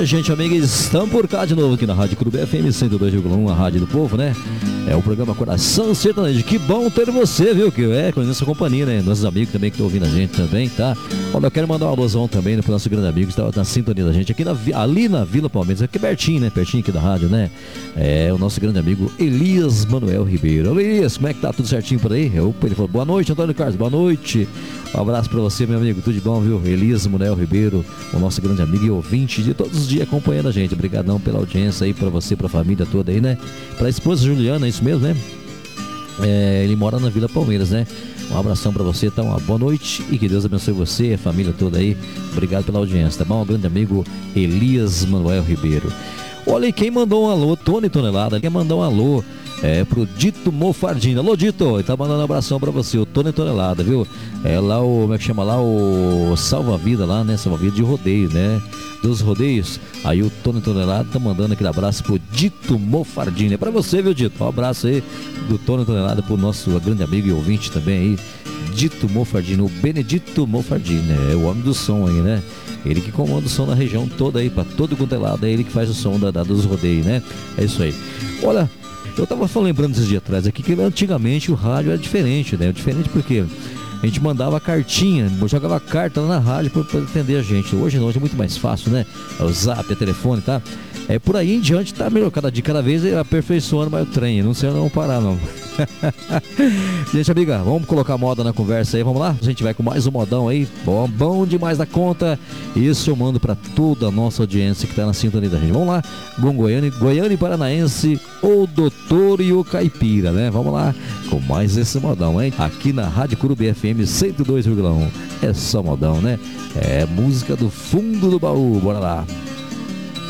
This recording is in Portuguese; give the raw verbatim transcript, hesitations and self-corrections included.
Olha, gente, amiga, estamos por cá de novo aqui na Rádio Clube F M cento e dois vírgula um, a rádio do povo, né? É o programa Coração Sertanejo. Que bom ter você, viu? Que é com a nossa companhia, né? Nossos amigos também que estão ouvindo a gente também, tá? Olha, eu quero mandar um alusão também, né, pro nosso grande amigo que estava na sintonia da gente aqui na, ali na Vila Palmeiras, aqui pertinho, né? Pertinho aqui da rádio, né? É o nosso grande amigo Elias Manuel Ribeiro. Ô, Elias, como é que tá? Tudo certinho por aí? Opa, ele falou, boa noite, Antônio Carlos, boa noite. Um abraço pra você, meu amigo, tudo de bom, viu? Elias Manuel Ribeiro, o nosso grande amigo e ouvinte de todos os dias acompanhando a gente. Obrigadão pela audiência aí, pra você, pra família toda aí, né? Pra esposa Juliana, é isso mesmo, né? É, ele mora na Vila Palmeiras, né? Um abração pra você, então, uma boa noite e que Deus abençoe você, a família toda aí. Obrigado pela audiência, tá bom? O grande amigo Elias Manuel Ribeiro. Olha aí, quem mandou um alô, Tony Tonelada, quem mandou um alô é pro Dito Mofardini. Alô, Dito, ele tá mandando um abração pra você, o Tony Tonelada, viu? É lá o, como é que chama lá, o Salva-Vida lá, né? Salva-Vida de rodeio, né? Dos rodeios. Aí o Tony Tonelada tá mandando aquele abraço pro Dito Mofardini. É pra você, viu, Dito? Um abraço aí do Tony Tonelada pro nosso grande amigo e ouvinte também aí, Dito Mofardini, o Benedito Mofardini, né? É o homem do som aí, né? Ele que comanda o som na região toda aí, pra todo quanto é lado, é ele que faz o som da, da, dos rodeios, né? É isso aí. Olha, eu tava falando, lembrando esses dias atrás aqui, que antigamente o rádio era diferente, né? Diferente porque a gente mandava cartinha, jogava carta lá na rádio para atender a gente. Hoje não, hoje é muito mais fácil, né? É o zap, é telefone, tá? É por aí em diante, tá melhor. Cada dia, cada vez aperfeiçoando mais o trem. Não sei onde vamos parar, não. Gente, amiga, vamos colocar moda na conversa aí, vamos lá? A gente vai com mais um modão aí, bom, bom demais da conta. Isso eu mando pra toda a nossa audiência que tá na sintonia da gente. Vamos lá, Bom Goiânia, Goiânia e Paranaense, o Doutor e o Caipira, né? Vamos lá, com mais esse modão, hein? Aqui na Rádio Clube F M cento e dois vírgula um. É só modão, né? É música do fundo do baú, bora lá.